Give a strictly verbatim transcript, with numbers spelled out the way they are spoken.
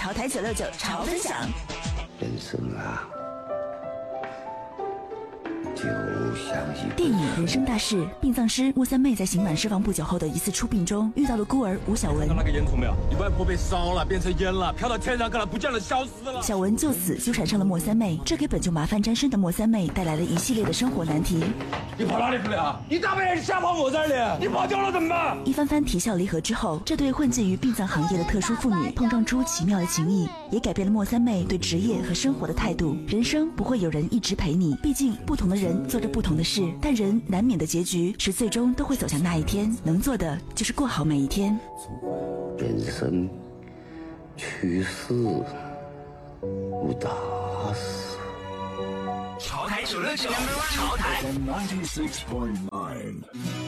潮台九六九潮分享。 人生啊，就像一电影《人生大事》，殡葬师莫三妹在刑满释放不久后的一次出殡中，遇到了孤儿吴小文。 看到那个烟囱没有？你外婆被烧了，变成烟了，飘到天上去了，不见了，消失了。 小文就此纠缠上了莫三妹，这给本就麻烦沾身的莫三妹带来了一系列的生活难题。 你跑哪里去了？你大半夜瞎跑我这里，你跑掉了怎么办？ 一番番啼笑离合之后，这对混迹于殡葬行业的特殊妇女碰撞出奇妙的情谊，也改变了莫三妹对职业和生活的态度。人生不会有人一直陪你，毕竟不同的人做着不同的事，但人难免的结局是最终都会走向那一天，能做的就是过好每一天。 人生去世无大事。 潮台九六九，潮台。